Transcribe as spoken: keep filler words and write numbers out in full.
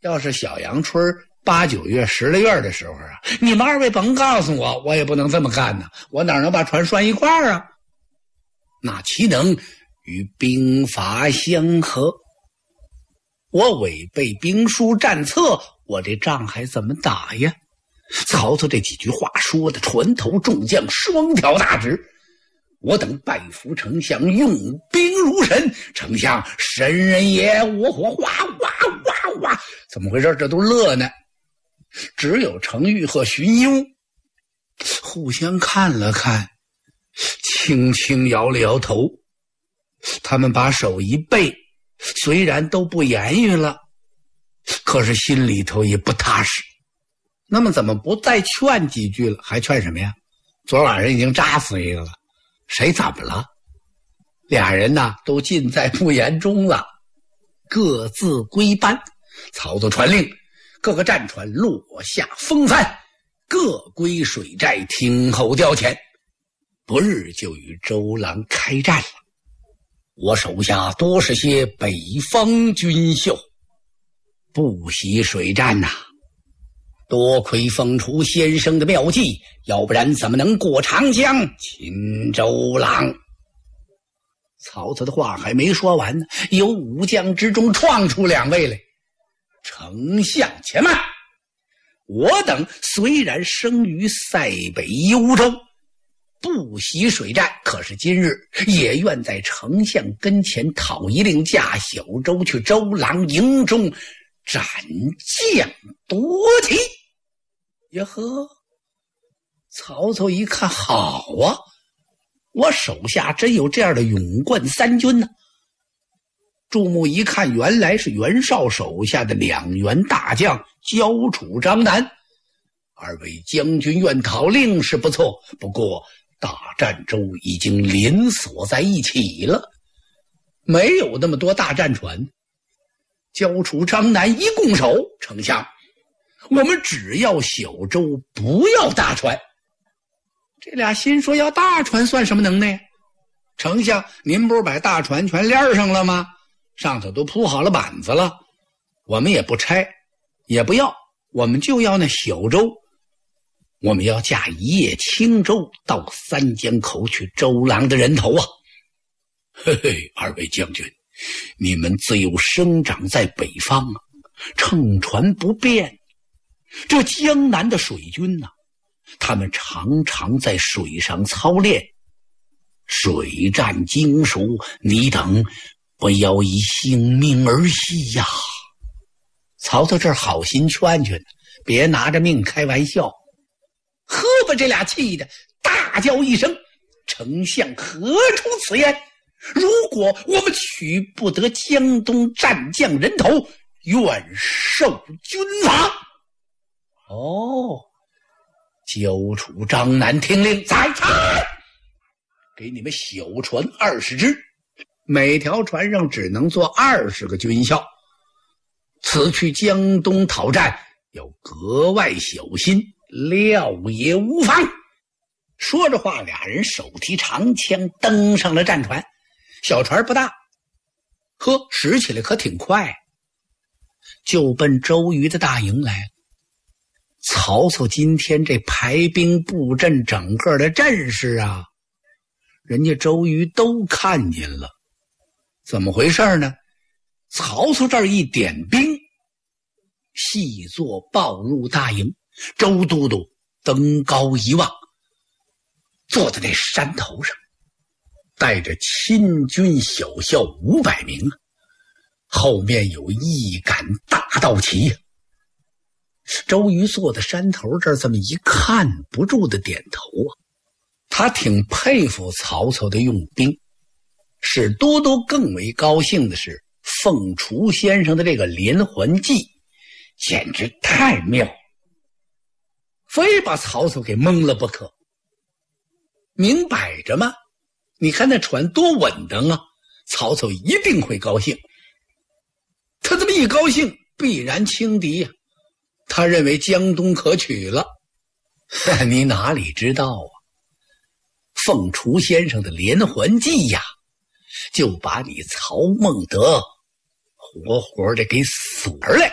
要是小阳春八九月十来月的时候啊，你们二位甭告诉我，我也不能这么干呢，我哪能把船拴一块儿啊？那岂能与兵法相合？我违背兵书战策，我这仗还怎么打呀？曹操这几句话说的船头众将双挑大直，我等拜服丞相，用兵如神，丞相神人也，我火哗哗哗哗，怎么回事？这都乐呢。只有程昱和荀攸互相看了看，轻轻摇了摇头，他们把手一背，虽然都不言语了，可是心里头也不踏实。那么怎么不再劝几句了？还劝什么呀？昨晚上已经炸死一个了，谁怎么了？俩人呢都尽在不言中了，各自归班。曹操传令，各个战船落下风帆，各归水寨听候调遣。不日就与周郎开战了。我手下多是些北方军校，不惜水战呐、啊。多亏凤雏先生的妙计，要不然怎么能过长江擒周郎？曹操的话还没说完呢，有武将之中闯出两位来。丞相且慢，我等虽然生于塞北幽州，不习水战，可是今日也愿在丞相跟前讨一令，驾小舟去周郎营中斩将夺旗。呀呵，曹操一看，好啊，我手下真有这样的勇冠三军呢、啊。注目一看，原来是袁绍手下的两员大将焦楚、张南。二位将军愿讨令是不错，不过大战舟已经连锁在一起了，没有那么多大战船。焦楚、张南一拱手，丞相，我们只要小舟，不要大船。这俩心说，要大船算什么能耐？丞相，您不是把大船全连上了吗？上头都铺好了板子了，我们也不拆，也不要，我们就要那小舟。我们要驾一叶轻舟到三江口取周郎的人头啊！嘿嘿，二位将军，你们自幼生长在北方啊，乘船不便。这江南的水军呢、啊，他们常常在水上操练，水战精熟，你等不要以性命而惜呀！曹操这儿好心劝劝，别拿着命开玩笑。呵，把这俩气的大叫一声：“丞相何出此言？如果我们取不得江东战将人头，愿受军法。”哦，焦楚、张南听令，宰船，给你们小船二十只，每条船上只能坐二十个军校。此去江东讨战，要格外小心，料也无妨。说着话，俩人手提长枪登上了战船。小船不大，呵，驶起来可挺快，就奔周瑜的大营来了。曹操今天这排兵布阵，整个的阵势啊，人家周瑜都看见了。怎么回事呢？曹操这儿一点兵，细作报入大营。周都督登高一望，坐在那山头上，带着亲军小校五百名啊，后面有一杆大道旗。周瑜坐在山头这儿，这么一看，不住的点头啊。他挺佩服曹操的用兵。使都督更为高兴的是，凤雏先生的这个连环计简直太妙了，非把曹操给蒙了不可。明摆着嘛，你看那船多稳当啊，曹操一定会高兴。他这么一高兴，必然轻敌呀、啊。他认为江东可取了。你哪里知道啊，凤雏先生的连环计呀，就把你曹孟德活活的给锁来。